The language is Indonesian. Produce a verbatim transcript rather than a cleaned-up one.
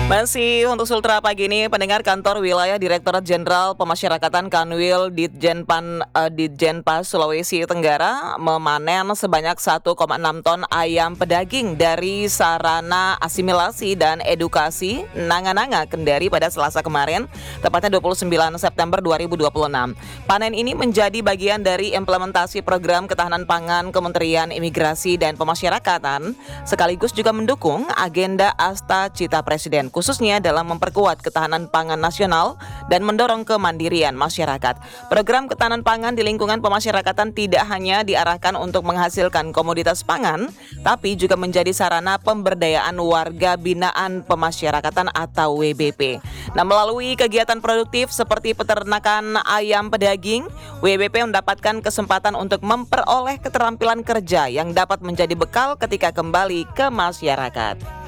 Masih untuk Sultra pagi ini, pendengar kantor wilayah Direktorat Jenderal Pemasyarakatan Kanwil Ditjenpan eh, Ditjenpas Sulawesi Tenggara memanen sebanyak satu koma enam ton ayam pedaging dari sarana asimilasi dan edukasi Nanga-Nanga Kendari pada Selasa kemarin, tepatnya dua puluh sembilan September dua ribu dua puluh enam. Panen ini menjadi bagian dari implementasi program ketahanan pangan Kementerian Imigrasi dan Pemasyarakatan, sekaligus juga mendukung agenda Asta Cita Presiden, khususnya dalam memperkuat ketahanan pangan nasional dan mendorong kemandirian masyarakat. Program ketahanan pangan di lingkungan pemasyarakatan tidak hanya diarahkan untuk menghasilkan komoditas pangan, tapi juga menjadi sarana pemberdayaan warga binaan pemasyarakatan atau W B P. Nah, melalui kegiatan produktif seperti peternakan ayam pedaging, W B P mendapatkan kesempatan untuk memperoleh keterampilan kerja yang dapat menjadi bekal ketika kembali ke masyarakat.